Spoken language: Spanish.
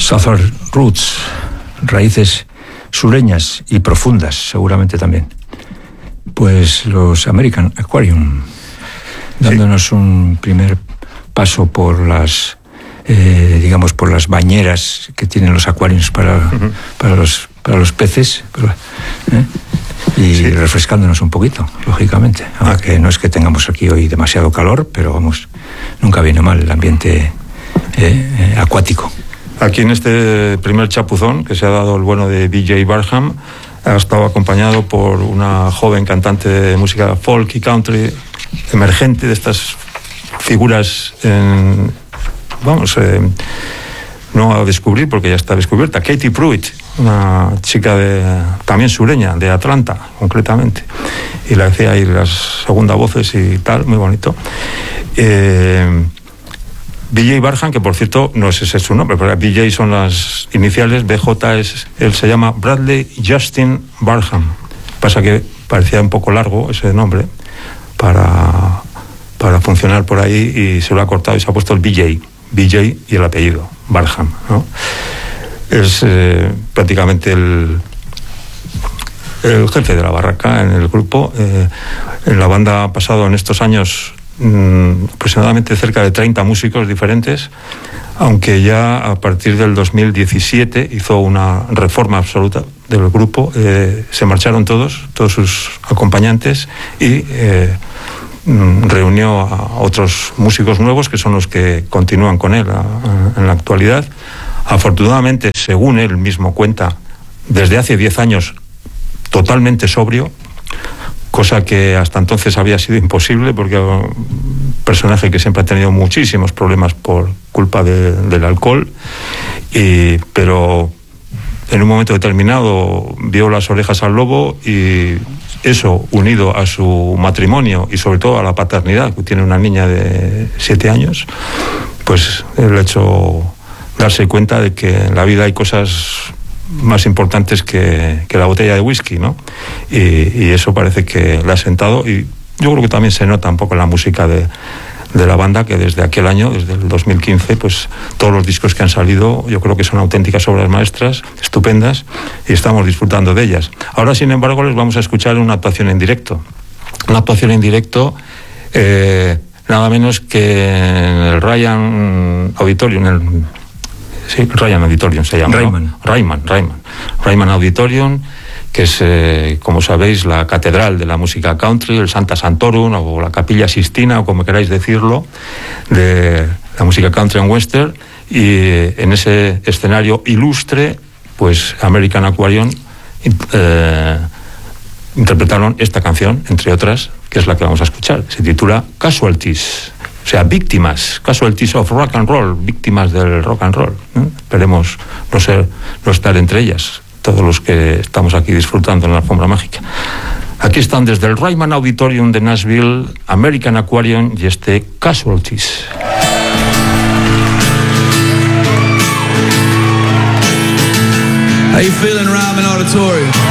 Southern Roots, raíces sureñas y profundas, seguramente también. Pues los American Aquarium, dándonos un primer paso por las, digamos, por las bañeras que tienen los acuarios para los peces, y refrescándonos un poquito, lógicamente. Aunque no es que tengamos aquí hoy demasiado calor, pero vamos, nunca viene mal el ambiente acuático. Aquí en este primer chapuzón que se ha dado el bueno de BJ Barham, ha estado acompañado por una joven cantante de música folk y country emergente, de estas figuras no a descubrir porque ya está descubierta, Katie Pruitt, una chica también sureña, de Atlanta concretamente, y le hacía ahí las segunda voces y tal, muy bonito. BJ Barham, que por cierto no es ese su nombre, pero BJ son las iniciales, BJ él se llama Bradley Justin Barham. Pasa que parecía un poco largo ese nombre para funcionar por ahí, y se lo ha cortado y se ha puesto el BJ y el apellido Barham, ¿no? Es prácticamente el jefe de la barraca en el grupo. En la banda ha pasado en estos años aproximadamente cerca de 30 músicos diferentes, aunque ya a partir del 2017 hizo una reforma absoluta del grupo. Se marcharon todos sus acompañantes y reunió a otros músicos nuevos que son los que continúan con él en la actualidad. Afortunadamente, según él mismo cuenta, desde hace 10 años totalmente sobrio, cosa que hasta entonces había sido imposible, porque es un personaje que siempre ha tenido muchísimos problemas por culpa del alcohol, pero en un momento determinado vio las orejas al lobo, y eso, unido a su matrimonio y sobre todo a la paternidad, que tiene una niña de 7 años, pues le ha hecho darse cuenta de que en la vida hay cosas más importantes que la botella de whisky, ¿no? Y eso parece que le ha sentado, y yo creo que también se nota un poco en la música de la banda, que desde aquel año, desde el 2015, pues todos los discos que han salido yo creo que son auténticas obras maestras, estupendas, y estamos disfrutando de ellas. Ahora, sin embargo, les vamos a escuchar una actuación en directo. Una actuación en directo, nada menos que en el Ryan Auditorium, Ryan Auditorium se llama, ¿no? Ryman Auditorium, que es, como sabéis, la catedral de la música country, el Santa Santorum, o la Capilla Sistina, o como queráis decirlo, de la música country and western. Y en ese escenario ilustre, pues American Aquarium interpretaron esta canción, entre otras, que es la que vamos a escuchar. Se titula Casualties. O sea, víctimas, casualties of rock and roll, víctimas del rock and roll, ¿no? Esperemos no estar entre ellas, todos los que estamos aquí disfrutando en la alfombra mágica. Aquí están desde el Ryman Auditorium de Nashville, American Aquarium y este Casualties. How you feeling, Ryman Auditorium?